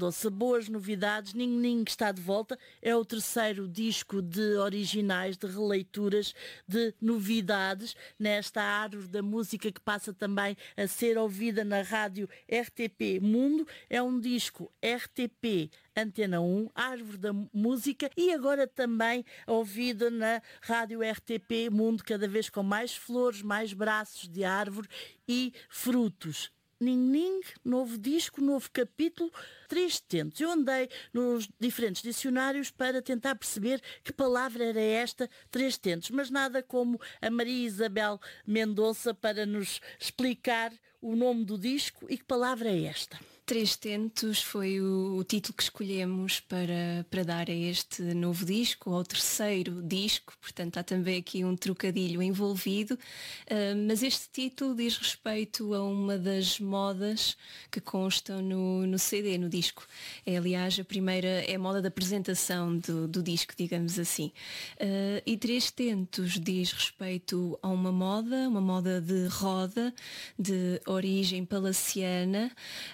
Doce, boas novidades, Ning Ning está de volta, é o terceiro disco de originais, de releituras, de novidades, nesta árvore da música que passa também a ser ouvida na rádio RTP Mundo. É um disco RTP Antena 1, Árvore da Música, e agora também ouvida na rádio RTP Mundo, cada vez com mais flores, mais braços de árvore e frutos. Ning Ning, novo disco, novo capítulo, 3 tentos. Eu andei nos diferentes dicionários para tentar perceber que palavra era esta, 3 tentos, mas nada como a Maria Isabel Mendonça para nos explicar o nome do disco e que palavra é esta. 3 tentos foi o título que escolhemos para dar a este novo disco, ao terceiro disco, portanto há também aqui um trocadilho envolvido, mas este título diz respeito a uma das modas que constam no CD, no disco. É, aliás, a primeira é a moda da apresentação do disco, digamos assim. E 3 tentos diz respeito a uma moda de roda, de origem palaciana.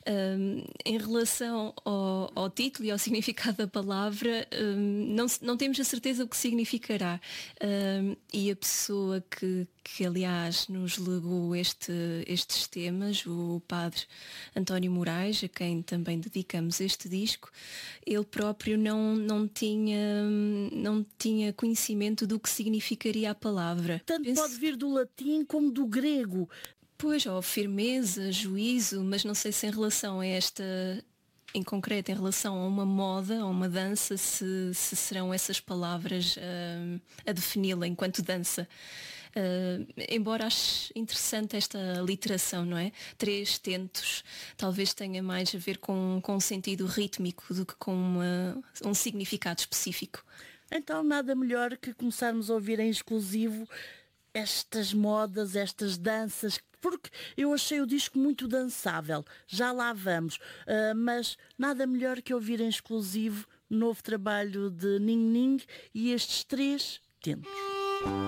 Em relação ao título e ao significado da palavra, não temos a certeza o que significará. E a pessoa que aliás nos legou estes temas, o padre António Moraes, a quem também dedicamos este disco, ele próprio não tinha conhecimento do que significaria a palavra. Tanto pode vir do latim como do grego. Pois, firmeza, juízo, mas não sei se em relação a esta, em concreto, em relação a uma moda, a uma dança, se serão essas palavras a defini-la enquanto dança. Embora ache interessante esta literação, não é? 3 tentos, talvez tenha mais a ver com um sentido rítmico do que com um significado específico. Então nada melhor que começarmos a ouvir em exclusivo estas modas, estas danças, porque eu achei o disco muito dançável, já lá vamos, mas nada melhor que ouvir em exclusivo novo trabalho de Ning Ning e estes 3 tentos.